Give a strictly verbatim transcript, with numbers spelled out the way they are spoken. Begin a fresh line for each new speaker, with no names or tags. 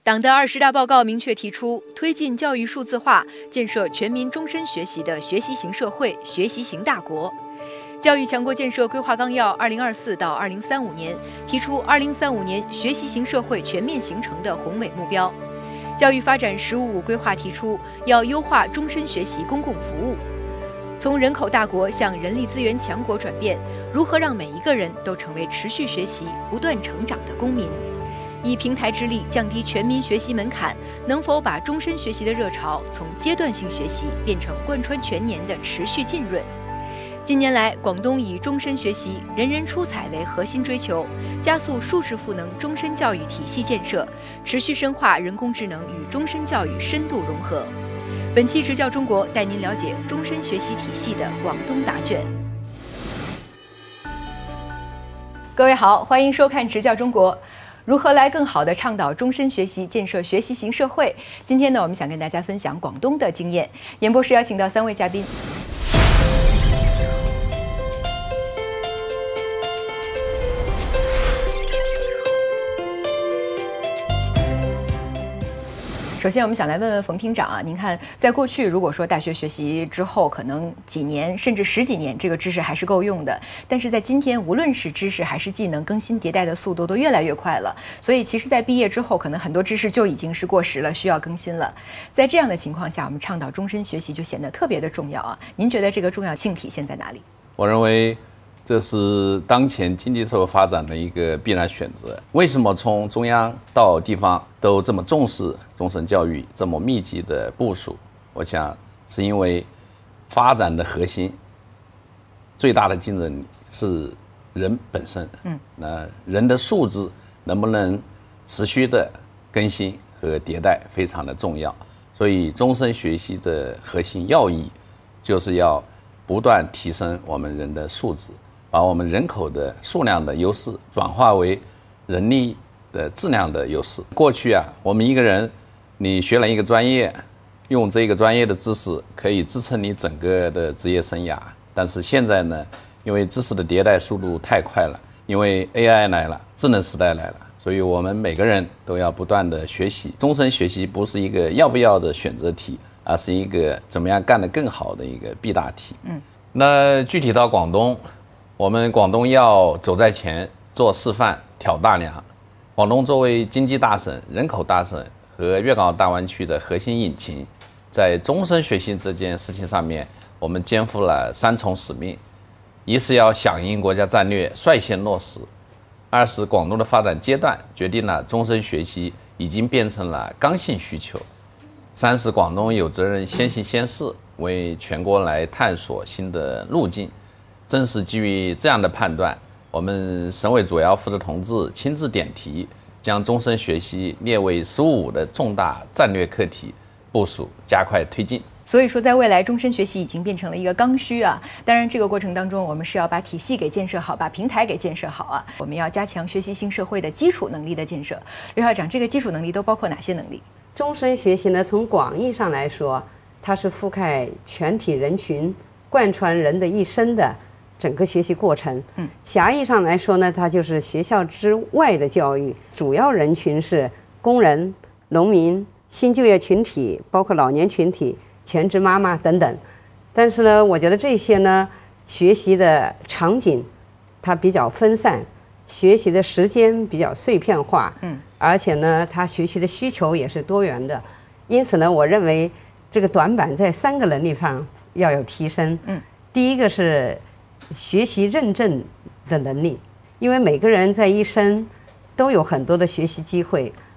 党的二十大报告明确提出，推进教育数字化，建设全民终身学习的学习型社会、学习型大国。教育强国建设规划纲要二零二四到二零三五年提出二零三五年学习型社会全面形成的宏伟目标。教育发展“十五五”规划提出，要优化终身学习公共服务。从人口大国向人力资源强国转变，如何让每一个人都成为持续学习、不断成长的公民？以平台之力降低全民学习门槛，能否把终身学习的热潮从阶段性学习变成贯穿全年的持续浸润？近年来，广东以终身学习、人人出彩为核心追求，加速数字赋能终身教育体系建设，持续深化人工智能与终身教育深度融合。本期执教中国带您了解终身学习体系的广东答卷。各位好，欢迎收看执教中国。如何来更好地倡导终身学习，建设学习型社会？今天呢，我们想跟大家分享广东的经验。演播室邀请到三位嘉宾。首先，我们想来问问冯厅长啊，您看，在过去，如果说大学学习之后，可能几年甚至十几年，这个知识还是够用的。但是在今天，无论是知识还是技能，更新迭代的速度都越来越快了。所以，其实，在毕业之后，可能很多知识就已经是过时了，需要更新了。在这样的情况下，我们倡导终身学习就显得特别的重要啊。您觉得这个重要性体现在哪里？
我认为这是当前经济社会发展的一个必然选择。为什么从中央到地方都这么重视终身教育，这么密集的部署？我想是因为发展的核心最大的竞争力是人本身。嗯，那人的素质能不能持续的更新和迭代非常的重要。所以终身学习的核心要义就是要不断提升我们人的素质，把我们人口的数量的优势转化为人力的质量的优势。过去啊，我们一个人你学了一个专业，用这个专业的知识可以支撑你整个的职业生涯。但是现在呢，因为知识的迭代速度太快了，因为 A I 来了，智能时代来了，所以我们每个人都要不断的学习。终身学习不是一个要不要的选择题，而是一个怎么样干得更好的一个必答题。嗯，那具体到广东，我们广东要走在前，做示范，挑大梁。广东作为经济大省、人口大省和粤港澳大湾区的核心引擎，在终身学习这件事情上面，我们肩负了三重使命：一是要响应国家战略，率先落实；二是广东的发展阶段决定了终身学习已经变成了刚性需求；三是广东有责任先行先试，为全国来探索新的路径。正是基于这样的判断，我们省委主要负责同志亲自点题，将终身学习列为“十五五”的重大战略课题，部署加快推进。
所以说，在未来，终身学习已经变成了一个刚需啊。当然，这个过程当中，我们是要把体系给建设好，把平台给建设好啊。我们要加强学习型社会的基础能力的建设。刘校长，这个基础能力都包括哪些能力？
终身学习呢，从广义上来说，它是覆盖全体人群，贯穿人的一生的整个学习过程。嗯，狭义上来说呢，它就是学校之外的教育，主要人群是工人、农民、新就业群体，包括老年群体、全职妈妈等等。但是呢，我觉得这些呢，学习的场景它比较分散，学习的时间比较碎片化。嗯，而且呢，它学习的需求也是多元的。因此呢，我认为这个短板在三个能力上要有提升。嗯，第一个是学习认证的能力，因为每个人在一生都有很多的学习机会，